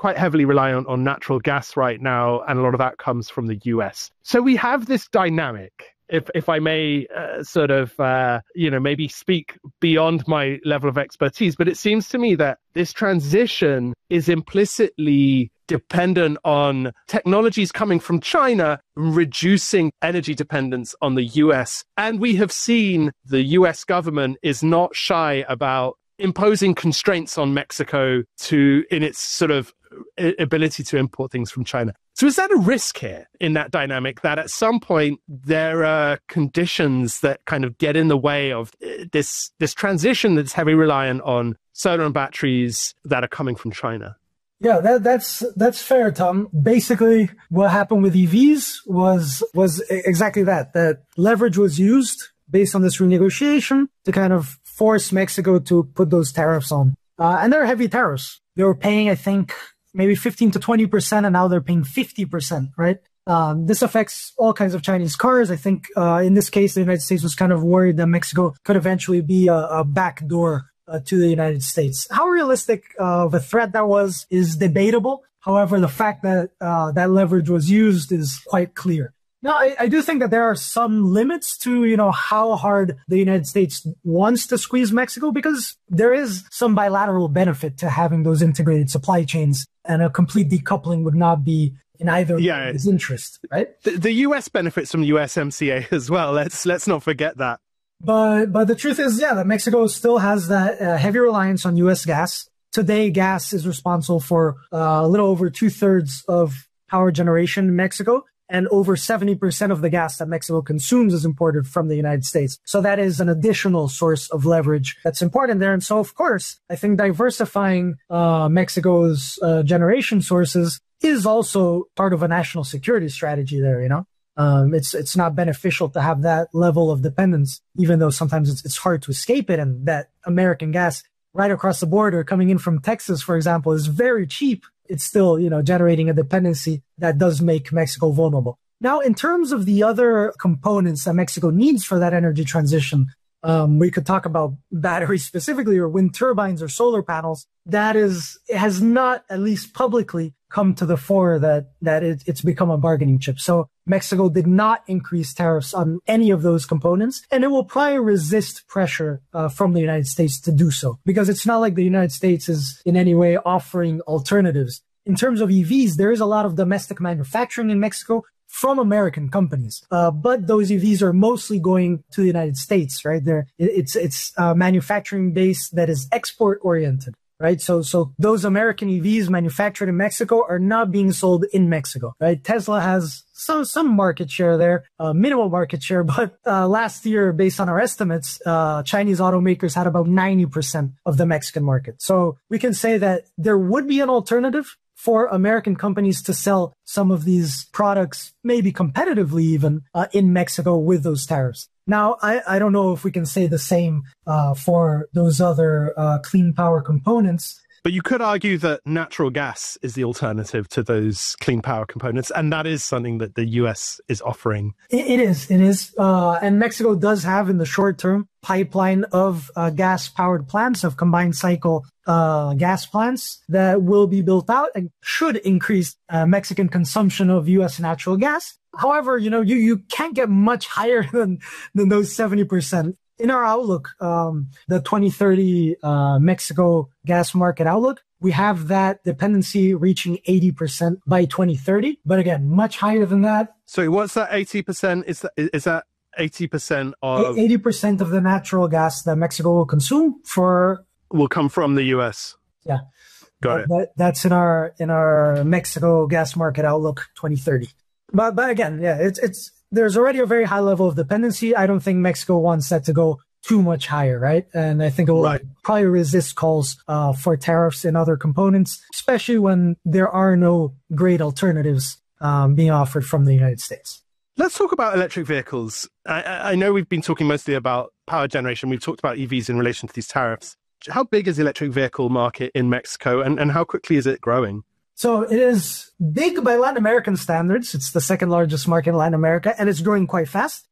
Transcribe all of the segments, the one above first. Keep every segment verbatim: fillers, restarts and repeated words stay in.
quite heavily reliant on natural gas right now, and a lot of that comes from the U S. So we have this dynamic, if if I may uh, sort of, uh, you know, maybe speak beyond my level of expertise, but it seems to me that this transition is implicitly dependent on technologies coming from China, reducing energy dependence on the U S. And we have seen the U S government is not shy about imposing constraints on Mexico to in its sort of ability to import things from China. So is that a risk here in that dynamic, that at some point there are conditions that kind of get in the way of this this transition that's heavily reliant on solar and batteries that are coming from China? Yeah, that, that's that's fair, Tom. Basically, what happened with E Vs was was exactly that. That leverage was used based on this renegotiation to kind of force Mexico to put those tariffs on. Uh, and they're heavy tariffs. They were paying, I think, maybe fifteen to twenty percent, and now they're paying fifty percent, right? Um, this affects all kinds of Chinese cars. I think uh, in this case, the United States was kind of worried that Mexico could eventually be a, a backdoor uh, to the United States. How realistic uh, of a threat that was is debatable. However, the fact that uh, that leverage was used is quite clear. Now, I, I do think that there are some limits to, you know, how hard the United States wants to squeeze Mexico, because there is some bilateral benefit to having those integrated supply chains, and a complete decoupling would not be in either yeah, of his interest, right? The, the U S benefits from U S M C A as well. Let's let's not forget that. But but the truth is, yeah, that Mexico still has that uh, heavy reliance on U S gas. Today, gas is responsible for uh, a little over two thirds of power generation in Mexico. And over seventy percent of the gas that Mexico consumes is imported from the United States. So that is an additional source of leverage that's important there. And so, of course, I think diversifying uh, Mexico's uh, generation sources is also part of a national security strategy there, you know? Um, it's it's not beneficial to have that level of dependence, even though sometimes it's, it's hard to escape it. And that American gas right across the border coming in from Texas, for example, is very cheap. It's still, you know, generating a dependency that does make Mexico vulnerable. Now, in terms of the other components that Mexico needs for that energy transition, um, we could talk about batteries specifically, or wind turbines or solar panels. That is, it has not, at least publicly, come to the fore that, that it, it's become a bargaining chip. So Mexico did not increase tariffs on any of those components, and it will probably resist pressure uh, from the United States to do so, because it's not like the United States is in any way offering alternatives. In terms of E Vs, there is a lot of domestic manufacturing in Mexico from American companies, uh, but those E Vs are mostly going to the United States, right? There, it's it's a manufacturing base that is export oriented. Right. So, so those American E Vs manufactured in Mexico are not being sold in Mexico, right? Tesla has some, some market share there, uh, minimal market share. But, uh, last year, based on our estimates, uh, Chinese automakers had about ninety percent of the Mexican market. So we can say that there would be an alternative for American companies to sell some of these products, maybe competitively even, uh, in Mexico with those tariffs. Now, I, I don't know if we can say the same uh, for those other uh, clean power components. But you could argue that natural gas is the alternative to those clean power components, and that is something that the U S is offering. It, it is, it is. Uh, and Mexico does have, in the short term, pipeline of uh, gas-powered plants, of combined cycle uh, gas plants that will be built out and should increase uh, Mexican consumption of U S natural gas. However, you know, you, you can't get much higher than, than those seventy percent. In our outlook, um, the twenty thirty uh, Mexico gas market outlook, we have that dependency reaching eighty percent by twenty thirty. But again, much higher than that. So what's that eighty percent? Is that, is that eighty percent of... eighty percent of the natural gas that Mexico will consume for... will come from the U S. Yeah. Got that, it. That, that's in our in our Mexico gas market outlook twenty thirty. But but again, yeah, it's it's there's already a very high level of dependency. I don't think Mexico wants that to go too much higher, right? And I think it will right. probably resist calls uh, for tariffs and other components, especially when there are no great alternatives um, being offered from the United States. Let's talk about electric vehicles. I, I know we've been talking mostly about power generation. We've talked about E Vs in relation to these tariffs. How big is the electric vehicle market in Mexico, and, and how quickly is it growing? So it is big by Latin American standards. It's the second largest market in Latin America, and it's growing quite fast.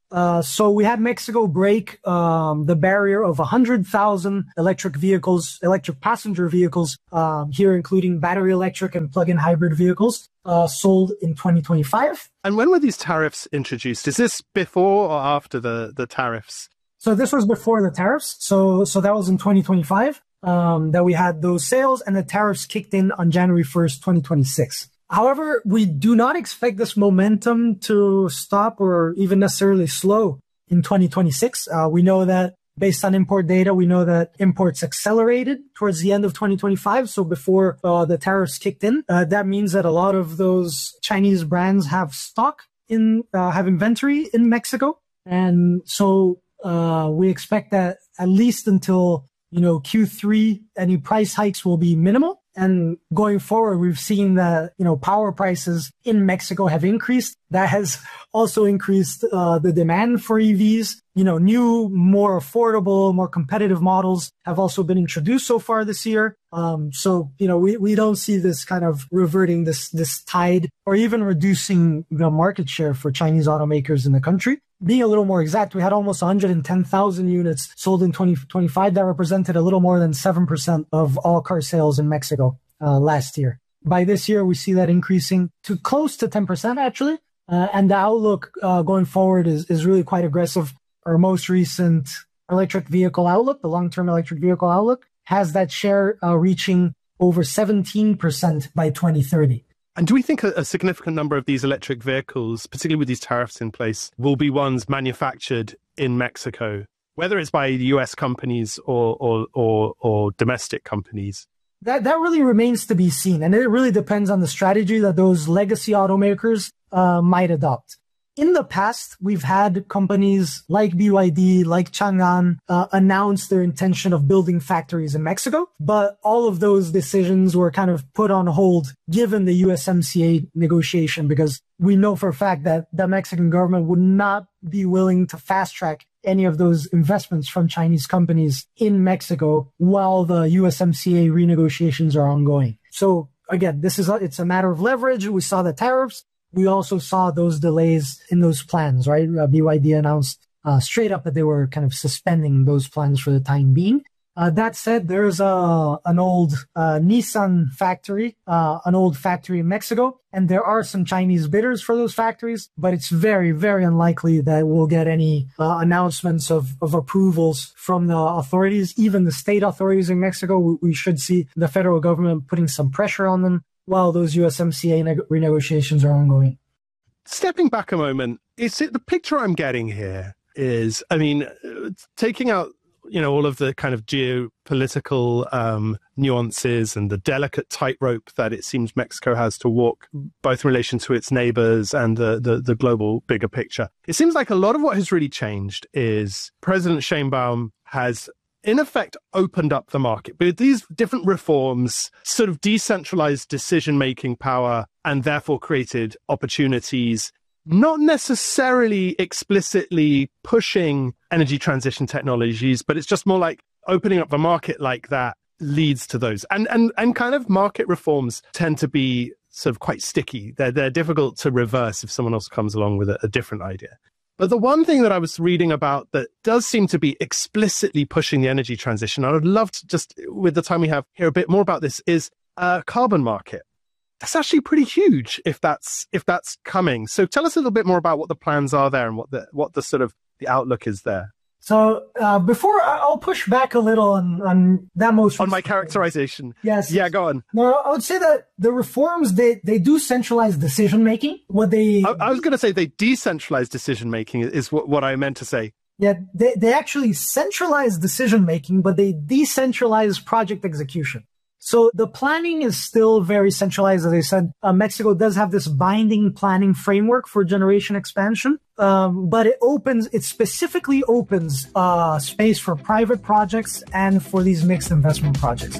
Uh, so we had Mexico break um, the barrier of one hundred thousand electric vehicles, electric passenger vehicles, um, here including battery electric and plug-in hybrid vehicles, uh, sold in twenty twenty-five. And when were these tariffs introduced? Is this before or after the, the tariffs? So this was before the tariffs. So so that was in twenty twenty-five um, that we had those sales, and the tariffs kicked in on January first, twenty twenty-six. However, we do not expect this momentum to stop or even necessarily slow in twenty twenty-six. Uh, we know that based on import data, we know that imports accelerated towards the end of twenty twenty-five. So before uh, the tariffs kicked in, uh, that means that a lot of those Chinese brands have stock in, uh, have inventory in Mexico. And so uh, we expect that at least until, you know, Q three, any price hikes will be minimal. And going forward, we've seen that, you know, power prices in Mexico have increased. That has also increased uh, the demand for E Vs. You know, new, more affordable, more competitive models have also been introduced so far this year. Um, so, you know, we, we don't see this kind of reverting this, this tide or even reducing the market share for Chinese automakers in the country. Being a little more exact, we had almost one hundred ten thousand units sold in twenty twenty-five. That represented a little more than seven percent of all car sales in Mexico uh, last year. By this year, we see that increasing to close to ten percent, actually. Uh, and the outlook uh, going forward is, is really quite aggressive. Our most recent electric vehicle outlook, the long-term electric vehicle outlook, has that share uh, reaching over seventeen percent by twenty thirty. And do we think a, a significant number of these electric vehicles, particularly with these tariffs in place, will be ones manufactured in Mexico, whether it's by U S companies or or or, or domestic companies? That that really remains to be seen, and it really depends on the strategy that those legacy automakers uh, might adopt. In the past, we've had companies like B Y D, like Changan, uh, announce their intention of building factories in Mexico, but all of those decisions were kind of put on hold given the U S M C A negotiation, because we know for a fact that the Mexican government would not be willing to fast track any of those investments from Chinese companies in Mexico while the U S M C A renegotiations are ongoing. So again, this is a, it's a matter of leverage. We saw the tariffs. We also saw those delays in those plans, right? Uh, B Y D announced uh, straight up that they were kind of suspending those plans for the time being. Uh, that said, there's a, an old uh, Nissan factory, uh, an old factory in Mexico, and there are some Chinese bidders for those factories, but it's very, very unlikely that we'll get any uh, announcements of, of approvals from the authorities, even the state authorities in Mexico. We, we should see the federal government putting some pressure on them while those U S M C A neg- renegotiations are ongoing. Stepping back a moment, is it the picture I'm getting here is, I mean, taking out, you know, all of the kind of geopolitical um, nuances and the delicate tightrope that it seems Mexico has to walk, both in relation to its neighbors and the, the, the global bigger picture. It seems like a lot of what has really changed is President Sheinbaum has in effect opened up the market. But these different reforms sort of decentralized decision-making power and therefore created opportunities, not necessarily explicitly pushing energy transition technologies, but it's just more like opening up the market like that leads to those. And and and kind of market reforms tend to be sort of quite sticky. They're, they're difficult to reverse if someone else comes along with a, a different idea. But the one thing that I was reading about that does seem to be explicitly pushing the energy transition, I would love to just, with the time we have, hear a bit more about this, is a carbon market. That's actually pretty huge if that's if that's coming. So tell us a little bit more about what the plans are there and what the what the sort of the outlook is there. So uh, before I'll push back a little on, on that most on my characterization. Yes. Yeah, go on. No, I would say that the reforms they they do centralize decision making. What they I, I was going to say they decentralize decision making is what what I meant to say. Yeah, they they actually centralize decision making, but they decentralize project execution. So the planning is still very centralized. As I said, uh, Mexico does have this binding planning framework for generation expansion, um, but it opens, it specifically opens uh, space for private projects and for these mixed investment projects.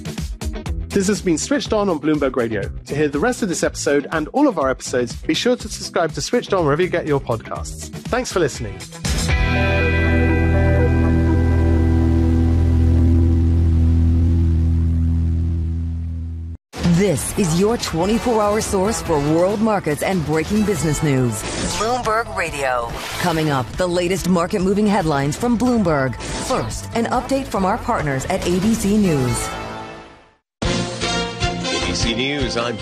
This has been Switched On on Bloomberg Radio. To hear the rest of this episode and all of our episodes, be sure to subscribe to Switched On wherever you get your podcasts. Thanks for listening. This is your twenty-four hour source for world markets and breaking business news. Bloomberg Radio. Coming up, the latest market-moving headlines from Bloomberg. First, an update from our partners at A B C News. A B C News, I'm